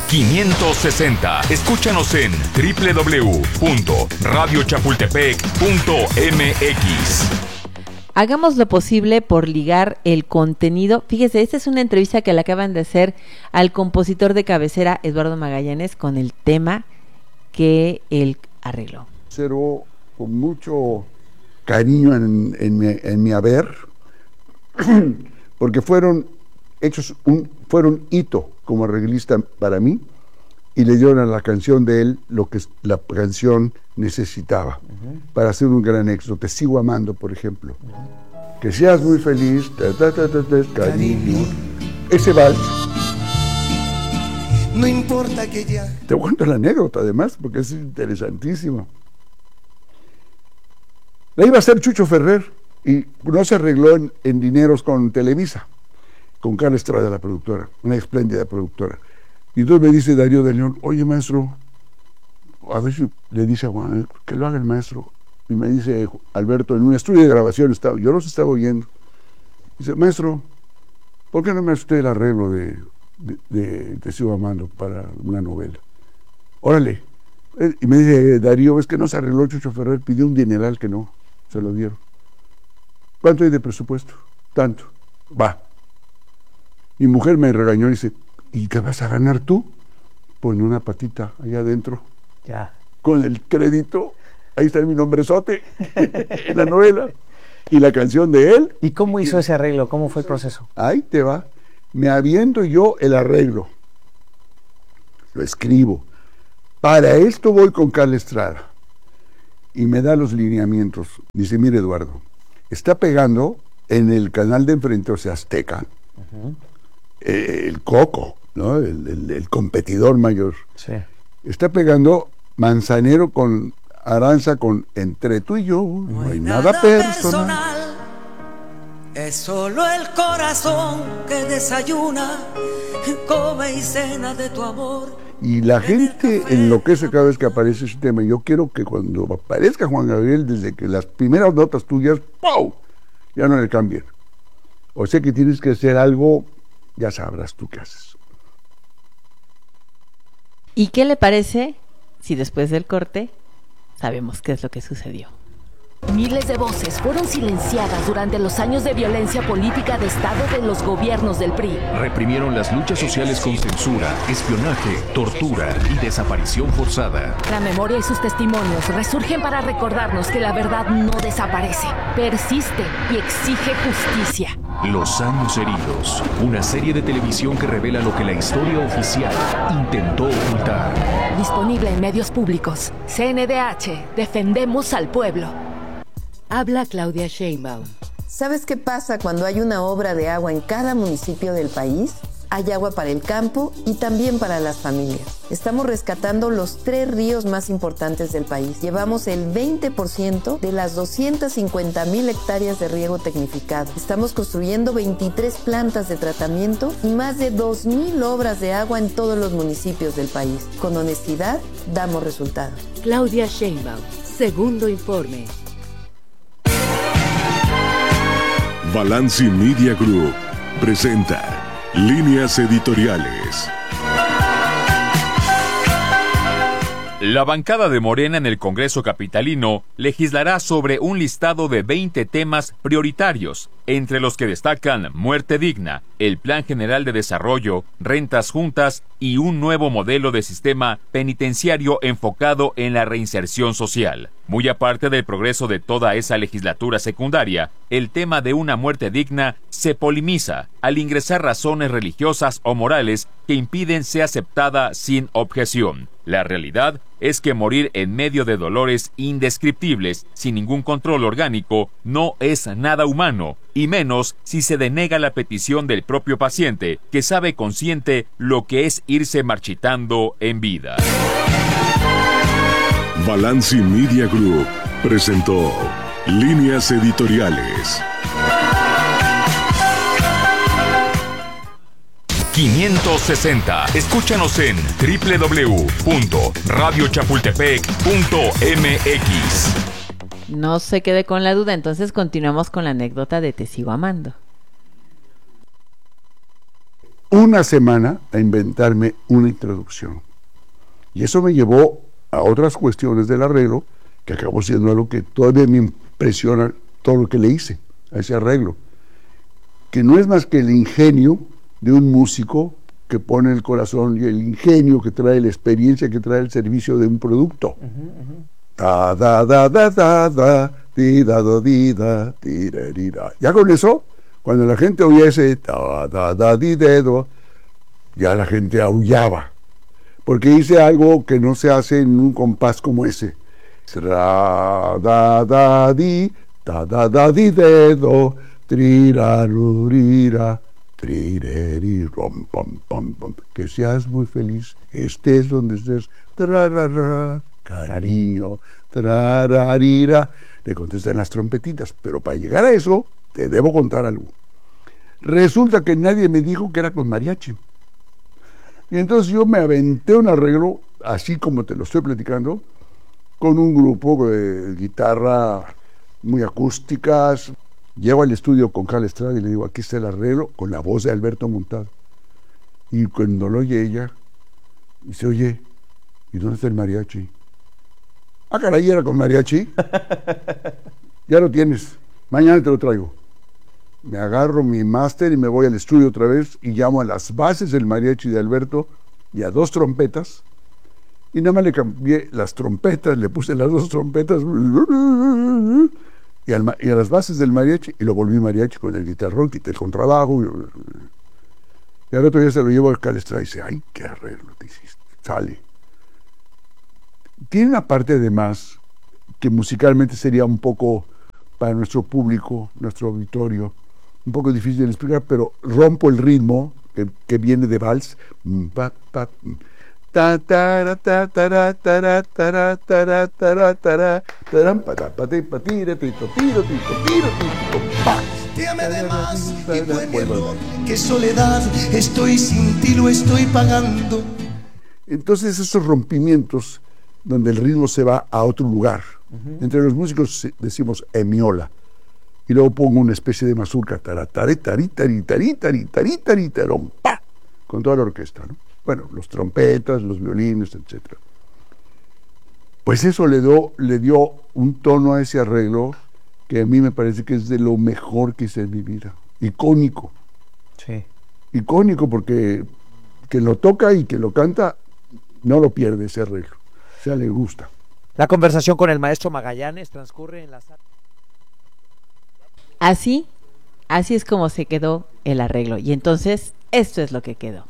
560. Escúchanos en www.radiochapultepec.mx. Hagamos lo posible por ligar el contenido. Fíjese, esta es una entrevista que le acaban de hacer al compositor de cabecera Eduardo Magallanes con el tema que él arregló. Observo con mucho cariño en mi haber, porque fueron hito como arreglista para mí, y le dieron a la canción de él lo que la canción necesitaba para hacer un gran éxito. Te sigo amando, por ejemplo. Que seas muy feliz, cariño. Ese vals. No importa que ya. Te cuento la anécdota, además, porque es interesantísimo. La iba a hacer Chucho Ferrer y no se arregló en dineros con Televisa, con Carla Estrada, la productora, una espléndida productora. Y entonces me dice Darío de León, oye, maestro, a ver si le dice a Juan, que lo haga el maestro. Y me dice Alberto, en un estudio de grabación, yo los estaba oyendo. Dice, maestro, ¿por qué no me hace usted el arreglo de Te sigo amando para una novela? Órale. Y me dice Darío, es que no se arregló Chucho Ferrer, pidió un dineral que no, se lo dieron. ¿Cuánto hay de presupuesto? Tanto. Va. Mi mujer me regañó y dice, ¿y qué vas a ganar tú? Pon una patita allá adentro. Ya. Con el crédito, ahí está mi nombrezote en la novela. Y la canción de él. ¿Y cómo hizo ese arreglo? ¿Cómo fue el proceso? Ahí te va. Me aviento yo el arreglo. Lo escribo. Para esto voy con Carla Estrada. Y me da los lineamientos. Dice, mire, Eduardo, está pegando en el canal de enfrente, o sea, Azteca, el Coco, ¿no? El competidor mayor. Sí. Está pegando Manzanero con Aranza con Entre tú y yo no hay nada personal. Es solo el corazón que desayuna, come y cena de tu amor. Y la gente enloquece cada vez que aparece ese tema. Yo quiero que cuando aparezca Juan Gabriel, desde que las primeras notas tuyas, ¡pau!, ya no le cambien. O sea que tienes que hacer algo, ya sabrás tú qué haces. ¿Y qué le parece si después del corte sabemos qué es lo que sucedió? Miles de voces fueron silenciadas durante los años de violencia política de Estado de los gobiernos del PRI. Reprimieron las luchas sociales con censura, espionaje, tortura y desaparición forzada. La memoria y sus testimonios resurgen para recordarnos que la verdad no desaparece, persiste y exige justicia. Los años heridos, una serie de televisión que revela lo que la historia oficial intentó ocultar. Disponible en medios públicos. CNDH, defendemos al pueblo. Habla Claudia Sheinbaum. ¿Sabes qué pasa cuando hay una obra de agua en cada municipio del país? Hay agua para el campo y también para las familias. Estamos rescatando los 3 ríos más importantes del país. Llevamos el 20% de las 250,000 hectáreas de riego tecnificado. Estamos construyendo 23 plantas de tratamiento y más de 2,000 obras de agua en todos los municipios del país. Con honestidad, damos resultados. Claudia Sheinbaum, segundo informe. Balanci Media Group presenta Líneas Editoriales. La bancada de Morena en el Congreso capitalino legislará sobre un listado de 20 temas prioritarios, entre los que destacan muerte digna, el Plan General de Desarrollo, rentas juntas y un nuevo modelo de sistema penitenciario enfocado en la reinserción social. Muy aparte del progreso de toda esa legislatura secundaria, el tema de una muerte digna se polemiza al ingresar razones religiosas o morales que impiden sea aceptada sin objeción. La realidad es que morir en medio de dolores indescriptibles, sin ningún control orgánico, no es nada humano, y menos si se denega la petición del propio paciente, que sabe consciente lo que es irse marchitando en vida. Balanci Media Group presentó Líneas Editoriales. 560. Escúchanos en www.radiochapultepec.mx. No se quede con la duda, entonces continuamos con la anécdota de Te sigo amando. una semana a inventarme una introducción. Y eso me llevó a otras cuestiones del arreglo, que acabó siendo algo que todavía me impresiona todo lo que le hice a ese arreglo, que no es más que el ingenio de un músico que pone el corazón y el ingenio que trae la experiencia, que trae el servicio de un producto. Da, da, da, da, da, da, di, da, do, di, da, di, da, di, da. Ya con eso, cuando la gente oía ese da, da, da, di, dedo, ya la gente aullaba, porque hice algo que no se hace en un compás como ese. Da, da, da, di, da, da, di, dedo, trira, rurira, trireri, rom, pom, pom, pom. Que seas muy feliz, estés donde estés, trarara, cariño, trararira. Le contestan las trompetitas, pero para llegar a eso, te debo contar algo. Resulta que nadie me dijo que era con mariachi. Y entonces yo me aventé un arreglo, así como te lo estoy platicando, con un grupo de guitarra muy acústicas. Llego al estudio con Carla Estrada y le digo, aquí está el arreglo, con la voz de Alberto Montado. Y cuando lo oye ella, dice, oye, ¿y dónde está el mariachi? Ah, caray, era con mariachi. Ya lo tienes, mañana te lo traigo. Me agarro mi máster y me voy al estudio otra vez y llamo a las bases del mariachi de Alberto y a 2 trompetas. Y nada más le cambié las trompetas, le puse las 2 trompetas y a las bases del mariachi, y lo volví mariachi con el guitarrón, quité el contrabajo. Y al otro día se lo llevo a Calestra y dice, ay, qué arreglo te hiciste, sale. Tiene una parte además que musicalmente sería un poco, para nuestro público, nuestro auditorio, un poco difícil de explicar, pero rompo el ritmo que viene de vals. Ta ta ta ta ta ta ta ta ta ta taram pa pa ti pa tiro tiro tiro tiro pa. Te amé de más y fue mi error, qué soledad, estoy sin ti, lo estoy pagando. Entonces esos rompimientos donde el ritmo se va a otro lugar. Entre los músicos decimos emiola, y luego pongo una especie de mazurca, taratari tari tari tari tari tari tari tarom pa, con toda la orquesta, ¿no? Bueno, los trompetas, los violines, etcétera. Pues eso le dio un tono a ese arreglo que a mí me parece que es de lo mejor que hice en mi vida. Icónico. Sí. Icónico porque quien lo toca y quien lo canta no lo pierde ese arreglo. O sea, le gusta. La conversación con el maestro Magallanes transcurre en la sala. Así es como se quedó el arreglo. Y entonces, esto es lo que quedó.